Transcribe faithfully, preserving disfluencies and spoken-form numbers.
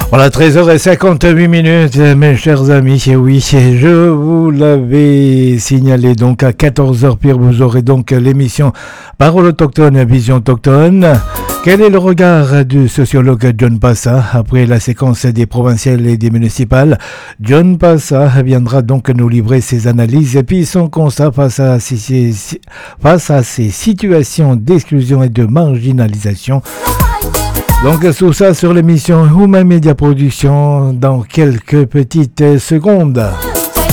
Voilà, treize heures cinquante-huit minutes, mes chers amis. Et oui, je vous l'avais signalé. Donc, à quatorze heures pile, vous aurez donc l'émission Parole autochtone, Vision autochtone. Quel est le regard du sociologue John Passa après la séquence des provinciales et des municipales? John Passa viendra donc nous livrer ses analyses et puis son constat face à ces, face à ces situations d'exclusion et de marginalisation. Donc tout ça sur l'émission Human Media Production dans quelques petites secondes.